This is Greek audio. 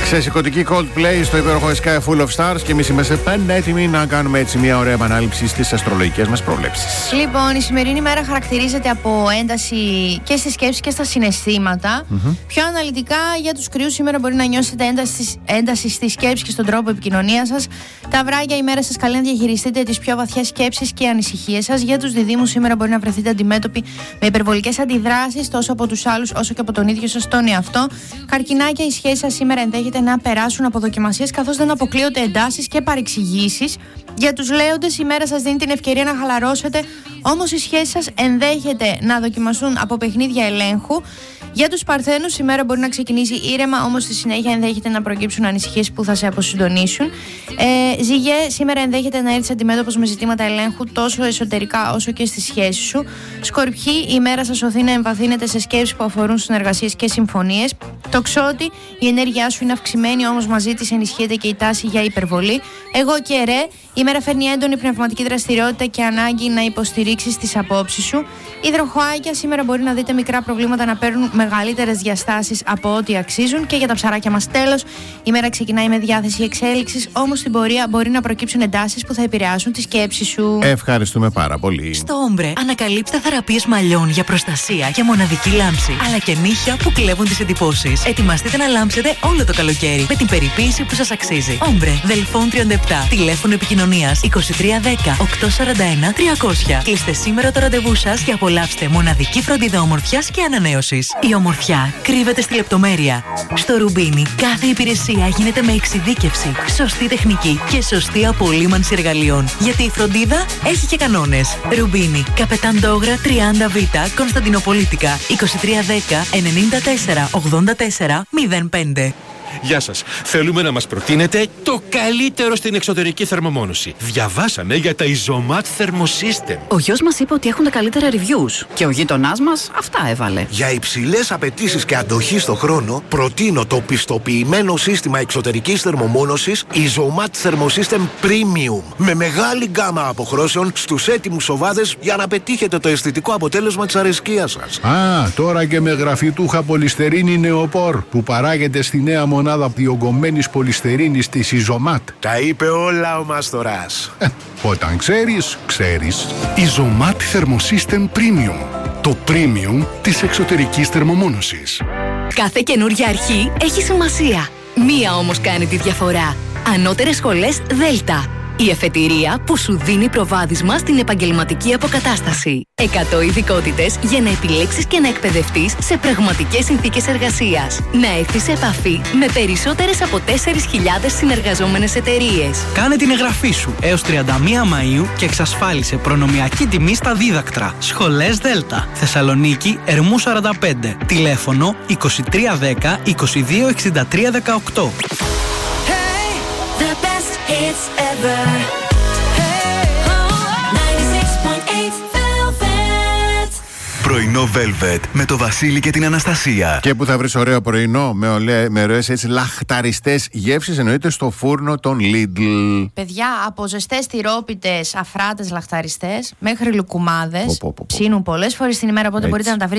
Ξεσηκωτική Coldplay στο υπέροχο Sky Full of Stars και εμείς είμαστε πανέτοιμοι να κάνουμε έτσι μια ωραία επανάληψη στις αστρολογικές μας προβλέψεις. Λοιπόν, η σημερινή μέρα χαρακτηρίζεται από ένταση και στη σκέψη και στα συναισθήματα. Πιο αναλυτικά για τους κρυούς, σήμερα μπορεί να νιώσετε ένταση στη σκέψη και στον τρόπο επικοινωνίας σας. Τα βράγια, η μέρα σας καλεί να διαχειριστείτε τις πιο βαθιές σκέψεις και ανησυχίες σας. Για τους διδύμους, σήμερα μπορεί να βρεθείτε αντιμέτωποι με υπερβολικές αντιδράσεις τόσο από τους άλλους όσο και από τον ίδιο σας τον εαυτό. Καρκινάκια, οι σχέσεις σας σήμερα ενδέχεται να περάσουν από δοκιμασίες, καθώς δεν αποκλείονται εντάσεις και παρεξηγήσεις. Για τους λέοντες, η μέρα σας δίνει την ευκαιρία να χαλαρώσετε, όμως οι σχέσεις σας ενδέχεται να δοκιμαστούν από παιχνίδια ελέγχου. Για τους Παρθένους, η μέρα μπορεί να ξεκινήσει ήρεμα, όμως στη συνέχεια ενδέχεται να προκύψουν ανησυχίες που θα σε αποσυντονίσουν. Ζυγέ, σήμερα ενδέχεται να έρθεις αντιμέτωπος με ζητήματα ελέγχου τόσο εσωτερικά όσο και στη σχέση σου. Σκορπιοί, η μέρα σας οθεί να εμβαθύνετε σε σκέψεις που αφορούν συνεργασίες και συμφωνίες. Τοξότη, η ενέργειά σου είναι αυξημένη, όμως μαζί της ενισχύεται και η τάση για υπερβολή. Εγώ και Ρε, η μέρα φέρνει έντονη πνευματική δραστηριότητα και ανάγκη να υποστηρίξεις τις απόψεις σου. Υδροχοάκια, σήμερα μπορεί να δείτε μικρά προβλήματα να παίρνουν μεγαλύτερες διαστάσεις από ό,τι αξίζουν. Και για τα ψαράκια μας, τέλος, η μέρα ξεκινάει με διάθεση εξέλιξης, όμως στην πορεία μπορεί να προκύψουν εντάσεις που θα επηρεάσουν τη σκέψη σου. Ευχαριστούμε πάρα πολύ. Στο Ombre ανακαλύψτε θεραπείες μαλλιών για προστασία και μοναδική λάμψη, αλλά και νύχια που κλέβουν τις εντυπώσεις. Ετοιμαστείτε να λάμψετε όλο το καλοκαίρι με την περιποίηση που σας αξίζει. Ombre, Δελφών 37, τηλέφωνο επικοινωνίας 2310 841 300. Κλείστε σήμερα το ραντεβού σας και απολαύστε μοναδική φροντίδα ομορφιάς και ανανέωσης. Η ομορφιά κρύβεται στη λεπτομέρεια. Στο Ρουμπίνι κάθε υπηρεσία γίνεται με εξειδίκευση, σωστή τεχνική και σωστή απολύμανση εργαλείων. Γιατί η φροντίδα έχει και κανόνες. Ρουμπίνι, Καπετάν Ντόγρα 30Β, Κωνσταντινοπολίτικα 2310 94 84 05. Γεια σας. Θέλουμε να μας προτείνετε το καλύτερο στην εξωτερική θερμομόνωση. Διαβάσαμε για τα Isomat Thermosystem. Ο γιος μας είπε ότι έχουν τα καλύτερα reviews και ο γείτονάς μας αυτά έβαλε. Για υψηλές απαιτήσεις και αντοχή στο χρόνο, προτείνω το πιστοποιημένο σύστημα εξωτερικής θερμομόνωσης Isomat Thermosystem Premium. Με μεγάλη γκάμα αποχρώσεων στους έτοιμους οβάδες για να πετύχετε το αισθητικό αποτέλεσμα της αρεσκίας σας. Τώρα και με γραφιτούχα πολυστερίνη νεοπόρ που παράγεται στη νέα μονάδα διογκωμένης πολυστερίνης της Isomat. Τα είπε όλα ο Μάστορας. Όταν ξέρεις, ξέρεις. Isomat Thermosystem Premium. Το premium της εξωτερικής θερμομόνωσης. Κάθε καινούργια αρχή έχει σημασία. Μία όμως κάνει τη διαφορά. Ανώτερες σχολές Δέλτα. Η εφετηρία που σου δίνει προβάδισμα στην επαγγελματική αποκατάσταση. 100 ειδικότητες για να επιλέξεις και να εκπαιδευτείς σε πραγματικές συνθήκες εργασίας. Να έρθεις σε επαφή με περισσότερες από 4.000 συνεργαζόμενες εταιρείες. Κάνε την εγγραφή σου έως 31 Μαΐου και εξασφάλισε προνομιακή τιμή στα δίδακτρα. Σχολές Δέλτα. Θεσσαλονίκη, Ερμού 45. Τηλέφωνο 2310 22 63 18. The best hits ever. Hey, 96.8 Velvet. Πρωινό Velvet με το Βασίλη και την Αναστασία. Και που θα βρεις ωραίο πρωινό με ωραίες έτσι λαχταριστές γεύσεις, εννοείται στο φούρνο των Lidl. Παιδιά, από ζεστές τυρόπιτες, αφράτες, λαχταριστές μέχρι λουκουμάδες. Ψήνουν πολλές φορές την ημέρα, οπότε μπορείτε να τα βρείτε